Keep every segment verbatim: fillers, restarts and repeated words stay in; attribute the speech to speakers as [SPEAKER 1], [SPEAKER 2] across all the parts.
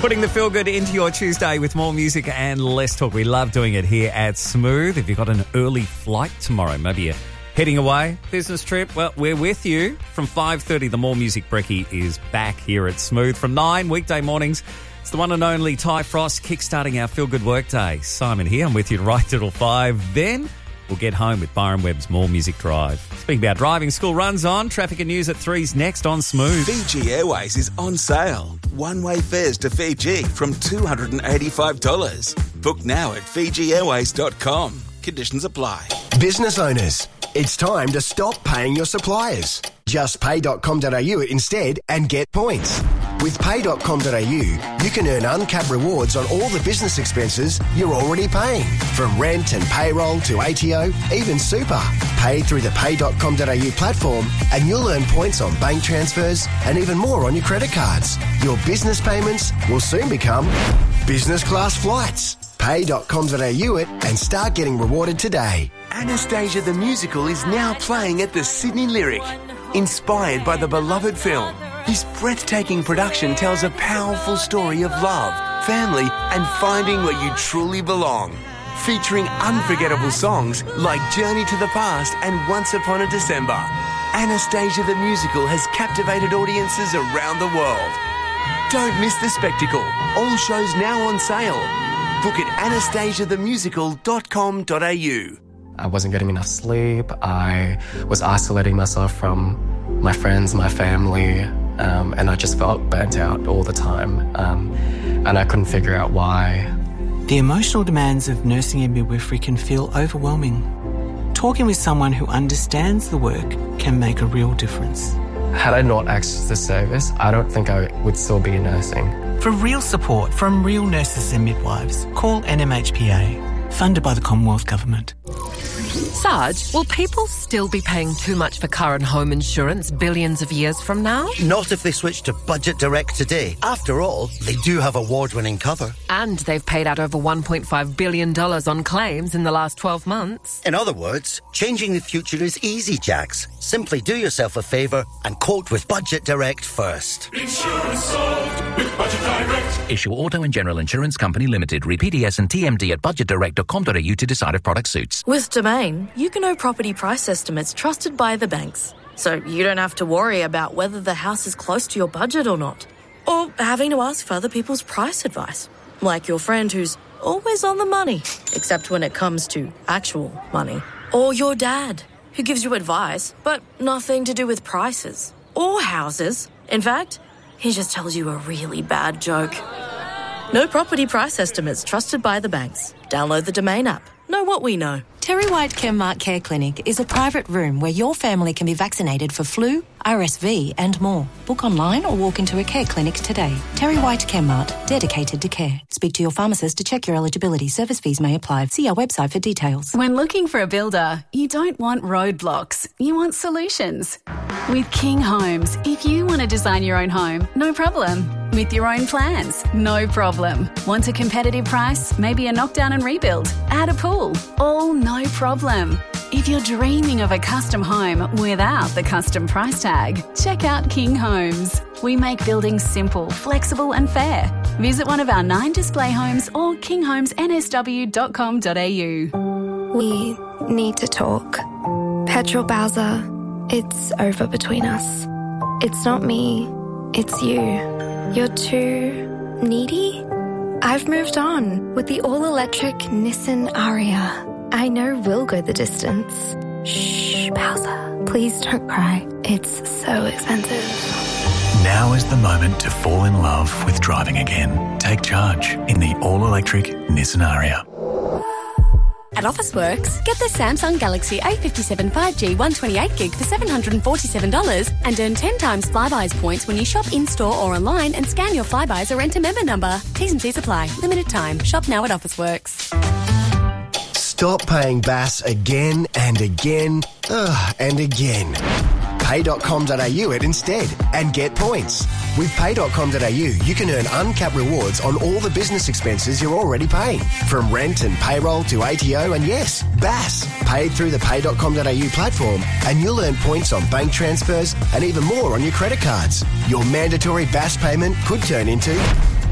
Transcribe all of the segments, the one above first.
[SPEAKER 1] Putting the feel good into your Tuesday with more music and less talk. We love doing it here at Smooth. If you've got an early flight tomorrow, maybe you're heading away, business trip, well, we're with you. From five thirty, the More Music Brekkie is back here at Smooth. From nine, weekday mornings, it's the one and only Ty Frost kickstarting our feel good workday. Simon here, I'm with you right till five. Then we'll get home with Byron Webb's More Music Drive. Speaking about driving, school runs on. Traffic and news at three's next on Smooth.
[SPEAKER 2] Fiji Airways is on sale. One-way fares to Fiji from two hundred eighty-five dollars. Book now at fiji airways dot com. Conditions apply.
[SPEAKER 3] Business owners, it's time to stop paying your suppliers. Just pay dot com dot a u instead and get points. With pay dot com dot a u, you can earn uncapped rewards on all the business expenses you're already paying. From rent and payroll to A T O, even super. Pay through the pay dot com dot a u platform and you'll earn points on bank transfers and even more on your credit cards. Your business payments will soon become business class flights. pay dot com dot a u it and start getting rewarded today.
[SPEAKER 4] Anastasia the Musical is now playing at the Sydney Lyric. Inspired by the beloved film, this breathtaking production tells a powerful story of love, family and finding where you truly belong. Featuring unforgettable songs like Journey to the Past and Once Upon a December, Anastasia the Musical has captivated audiences around the world. Don't miss the spectacle. All shows now on sale. Book at anastasia the musical dot com dot a u.
[SPEAKER 5] I wasn't getting enough sleep. I was isolating myself from my friends, my family, um, and I just felt burnt out all the time. Um, and I couldn't figure out why.
[SPEAKER 6] The emotional demands of nursing and midwifery can feel overwhelming. Talking with someone who understands the work can make a real difference.
[SPEAKER 5] Had I not accessed the service, I don't think I would still be nursing.
[SPEAKER 6] For real support from real nurses and midwives, call N M H P A, funded by the Commonwealth Government.
[SPEAKER 7] Sarge, will people still be paying too much for car and home insurance billions of years from now?
[SPEAKER 8] Not if they switch to Budget Direct today. After all, they do have award-winning cover.
[SPEAKER 7] And they've paid out over one point five billion dollars on claims in the last twelve months.
[SPEAKER 8] In other words, changing the future is easy, Jax. Simply do yourself a favour and quote with Budget Direct first.
[SPEAKER 9] Insurance solved with Budget Direct.
[SPEAKER 10] Issue Auto and General Insurance Company Limited. Read P D S and T M D at budget direct dot com dot a u to decide if product suits.
[SPEAKER 11] With Domain, you can know property price estimates trusted by the banks. So you don't have to worry about whether the house is close to your budget or not. Or having to ask for other people's price advice. Like your friend who's always on the money, except when it comes to actual money. Or your dad, who gives you advice, but nothing to do with prices. Or houses. In fact, he just tells you a really bad joke. No property price estimates trusted by the banks. Download the Domain app. Know what we know.
[SPEAKER 12] Terry White Chemmart Care Clinic is a private room where your family can be vaccinated for flu, R S V and more. Book online or walk into a care clinic today. Terry White Chemmart, dedicated to care. Speak to your pharmacist to check your eligibility. Service fees may apply. See our website for details.
[SPEAKER 13] When looking for a builder, you don't want roadblocks. You want solutions. With King Homes, if you want to design your own home, no problem. With your own plans, no problem. Want a competitive price? Maybe a knockdown and rebuild? Add a pool? All no problem. If you're dreaming of a custom home without the custom price tag, check out King Homes. We make building simple, flexible and fair. Visit one of our nine display homes or king homes n s w dot com dot a u.
[SPEAKER 14] We need to talk. Petrol Bowser, it's over between us. It's not me, it's you. You're too needy? I've moved on with the all-electric Nissan Ariya. I know we'll go the distance. Shh, Bowser. Please don't cry. It's so expensive.
[SPEAKER 15] Now is the moment to fall in love with driving again. Take charge in the all-electric Nissan Ariya.
[SPEAKER 16] At Officeworks, get the Samsung Galaxy A fifty-seven five G one twenty-eight gig for seven hundred forty-seven dollars and earn ten times Flybuys points when you shop in-store or online and scan your Flybuys or enter member number. T's and C's apply. Limited time. Shop now at Officeworks.
[SPEAKER 3] Stop paying B A S again and again ugh, and again. pay dot com dot a u it instead and get points. With pay dot com dot a u, you can earn uncapped rewards on all the business expenses you're already paying. From rent and payroll to A T O and yes, B A S. Paid through the pay dot com dot a u platform and you'll earn points on bank transfers and even more on your credit cards. Your mandatory B A S payment could turn into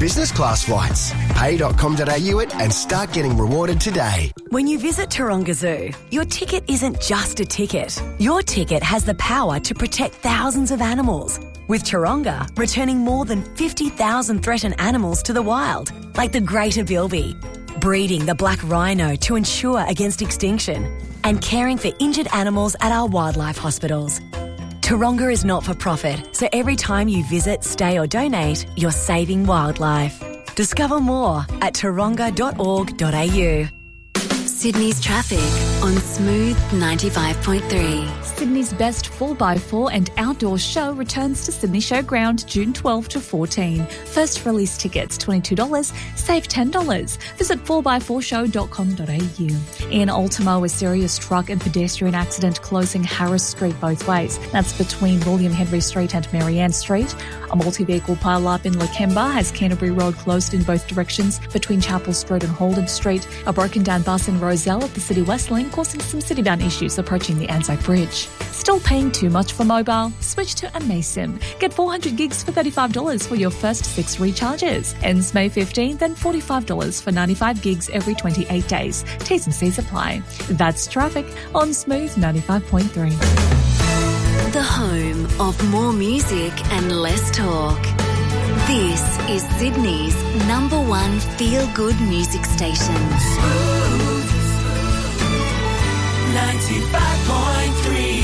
[SPEAKER 3] business class flights. pay dot com dot a u it and start getting rewarded today.
[SPEAKER 17] When you visit Taronga Zoo, your ticket isn't just a ticket. Your ticket has the power to protect thousands of animals. With Taronga, returning more than fifty thousand threatened animals to the wild, like the greater bilby, breeding the black rhino to ensure against extinction, and caring for injured animals at our wildlife hospitals. Taronga is not for profit, so every time you visit, stay or donate, you're saving wildlife. Discover more at taronga dot org dot a u.
[SPEAKER 18] Sydney's traffic on Smooth ninety-five point three.
[SPEAKER 19] Sydney's best four by four and outdoor show returns to Sydney Showground June twelfth to fourteen. First release tickets twenty-two dollars, save ten dollars. Visit four by four show dot com dot a u. In Ultimo, a serious truck and pedestrian accident closing Harris Street both ways. That's between William Henry Street and Marianne Street. A multi-vehicle pile-up in Lakemba has Canterbury Road closed in both directions between Chapel Street and Holden Street. A broken down bus in Roselle at the City West Link causing some city-bound issues approaching the Anzac Bridge. Still paying too much for mobile? Switch to Amaysim. Get four hundred gigs for thirty-five dollars for your first six recharges. Ends May fifteenth and forty-five dollars for ninety-five gigs every twenty-eight days. T's and C's apply. That's traffic on Smooth ninety-five point three.
[SPEAKER 18] The home of more music and less talk. This is Sydney's number one feel-good music station.
[SPEAKER 9] Smooth ninety-five point three.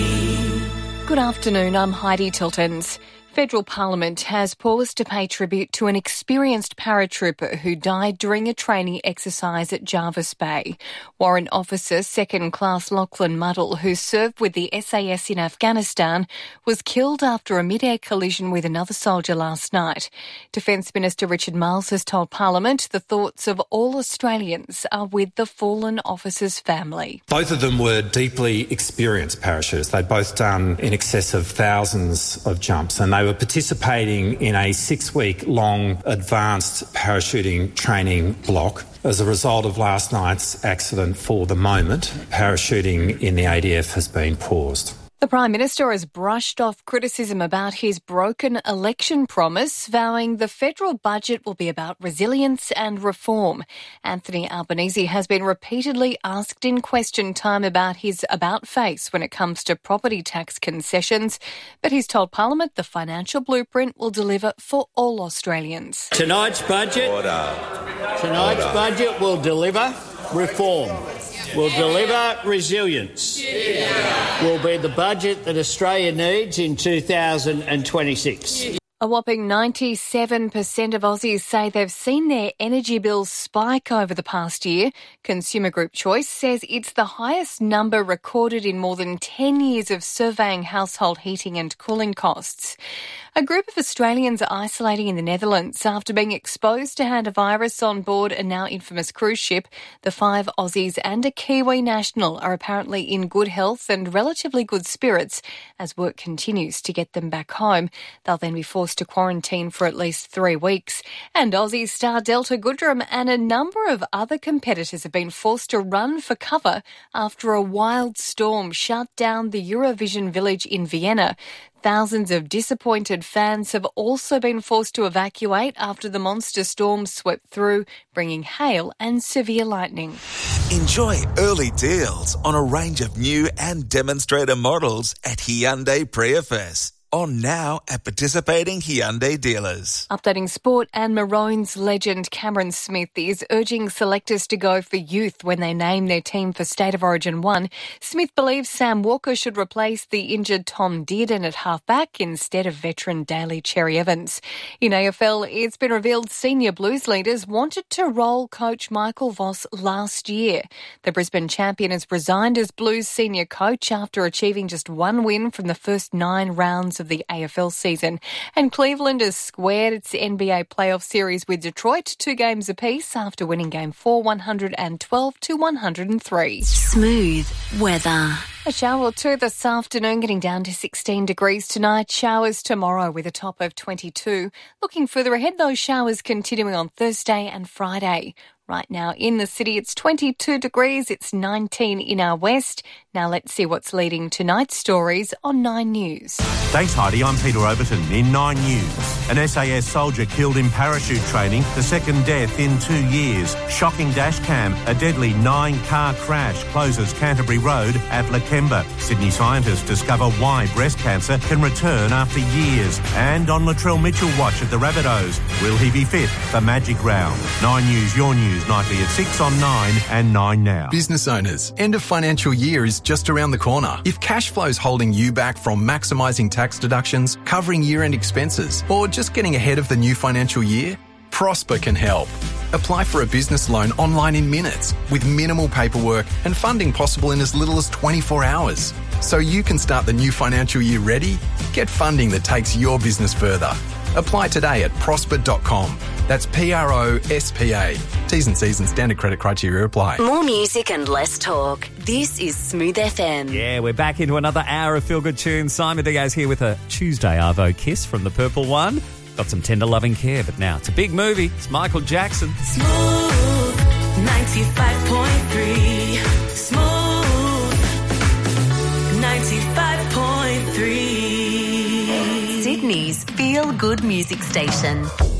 [SPEAKER 20] Good afternoon, I'm Heidi Tiltons. Federal Parliament has paused to pay tribute to an experienced paratrooper who died during a training exercise at Jarvis Bay. Warrant Officer Second Class Lachlan Muddle, who served with the S A S in Afghanistan, was killed after a mid-air collision with another soldier last night. Defence Minister Richard Marles has told Parliament the thoughts of all Australians are with the fallen officer's family.
[SPEAKER 21] Both of them were deeply experienced parachutists. They'd both done in excess of thousands of jumps, and they were participating in a six-week-long advanced parachuting training block. As a result of last night's accident, for the moment, parachuting in the A D F has been paused.
[SPEAKER 20] The Prime Minister has brushed off criticism about his broken election promise, vowing the federal budget will be about resilience and reform. Anthony Albanese has been repeatedly asked in question time about his about-face when it comes to property tax concessions, but he's told Parliament the financial blueprint will deliver for all Australians.
[SPEAKER 22] Tonight's budget, tonight's Order. budget will deliver reform. Will deliver resilience. Yeah. Will be the budget that Australia needs in two thousand twenty-six.
[SPEAKER 20] A whopping ninety-seven percent of Aussies say they've seen their energy bills spike over the past year. Consumer Group Choice says it's the highest number recorded in more than ten years of surveying household heating and cooling costs. A group of Australians are isolating in the Netherlands after being exposed to hantavirus on board a now infamous cruise ship. The five Aussies and a Kiwi national are apparently in good health and relatively good spirits as work continues to get them back home. They'll then be forced to quarantine for at least three weeks. And Aussie star Delta Goodrem and a number of other competitors have been forced to run for cover after a wild storm shut down the Eurovision village in Vienna. Thousands of disappointed fans have also been forced to evacuate after the monster storm swept through, bringing hail and severe lightning.
[SPEAKER 2] Enjoy early deals on a range of new and demonstrator models at Hyundai Prius. On now at participating Hyundai dealers.
[SPEAKER 20] Updating sport, and Maroons legend Cameron Smith is urging selectors to go for youth when they name their team for State of Origin one. Smith believes Sam Walker should replace the injured Tom Dearden at halfback instead of veteran Daly Cherry Evans. In A F L, it's been revealed senior Blues leaders wanted to roll coach Michael Voss last year. The Brisbane champion has resigned as Blues senior coach after achieving just one win from the first nine rounds of the A F L season. And Cleveland has squared its N B A playoff series with Detroit, two games apiece after winning game four, one twelve to one oh three.
[SPEAKER 18] Smooth weather.
[SPEAKER 20] A shower or two this afternoon, getting down to sixteen degrees tonight. Showers tomorrow with a top of twenty-two. Looking further ahead, those showers continuing on Thursday and Friday. Right now in the city, it's twenty-two degrees, it's nineteen in our west. Now let's see what's leading tonight's stories on Nine News.
[SPEAKER 1] Thanks, Heidi. I'm Peter Overton in Nine News. An S A S soldier killed in parachute training, the second death in two years. Shocking dash cam, a deadly nine-car crash closes Canterbury Road at Lakemba. Sydney scientists discover why breast cancer can return after years. And on Latrell Mitchell watch at the Rabbitohs. Will he be fit for Magic Round? Nine News, your news, nightly at six on Nine and Nine Now.
[SPEAKER 4] Business owners, end of financial year is just around the corner. If cash flow's holding you back from maximising tax deductions, covering year-end expenses, or just getting ahead of the new financial year, Prosper can help. Apply for a business loan online in minutes with minimal paperwork and funding possible in as little as twenty-four hours. So you can start the new financial year ready. Get funding that takes your business further. Apply today at prosper dot com. That's P R O S P A. T's and C's and standard credit criteria apply.
[SPEAKER 18] More music and less talk. This is Smooth F M.
[SPEAKER 23] Yeah, we're back into another hour of feel-good tunes. Simon Diaz here with a Tuesday Arvo kiss from the Purple One. Got some tender loving care, but now it's a big movie. It's Michael Jackson.
[SPEAKER 9] Smooth ninety-five point three. Smooth ninety-five point three.
[SPEAKER 18] Sydney's feel-good music station.